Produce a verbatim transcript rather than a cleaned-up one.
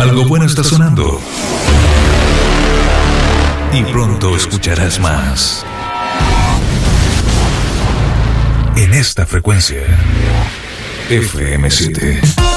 Algo bueno está sonando. Y pronto escucharás más. En esta frecuencia. F M siete.